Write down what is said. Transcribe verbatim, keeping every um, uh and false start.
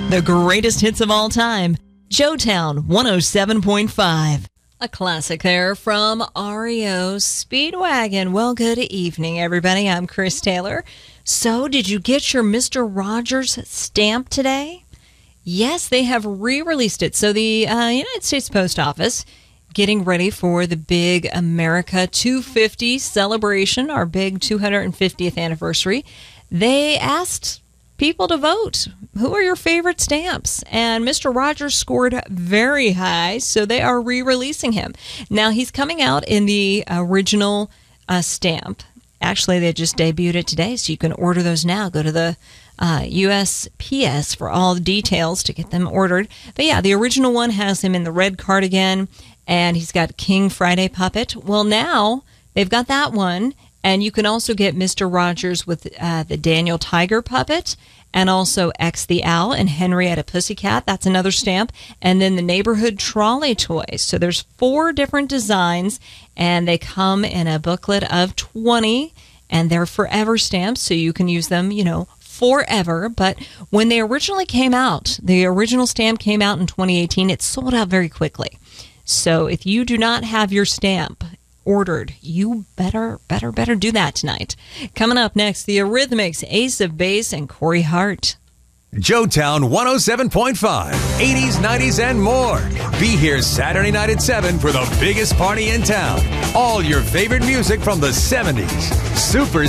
The greatest hits of all time. Joetown one oh seven point five. A classic there from R E O Speedwagon. Well, good evening, everybody. I'm Chris Taylor. So, did you get your Mister Rogers stamp today? Yes, they have re-released it. So, the uh, United States Post Office getting ready for the big America two fifty celebration, our big two hundred fiftieth anniversary. They asked people to vote. Who are your favorite stamps? And Mister Rogers scored very high, so they are re-releasing him. Now, he's coming out in the original uh, stamp. Actually, they just debuted it today, so you can order those now. Go to the uh, U S P S for all the details to get them ordered. But yeah, the original one has him in the red cardigan, and he's got King Friday puppet. Well, now they've got that one, and you can also get Mister Rogers with uh, the Daniel Tiger puppet, and also X the Owl and Henrietta Pussycat. That's another stamp. And then the neighborhood trolley toys. So there's four different designs, and they come in a booklet of twenty, and they're forever stamps, so you can use them, you know, forever. But when they originally came out, the original stamp came out in twenty eighteen, it sold out very quickly. So if you do not have your stamp ordered, you better, better, better do that tonight. Coming up next, the Eurythmics, Ace of Base, and Corey Hart. Joetown one oh seven point five, eighties, nineties, and more. Be here Saturday night at seven for the biggest party in town. All your favorite music from the seventies. Super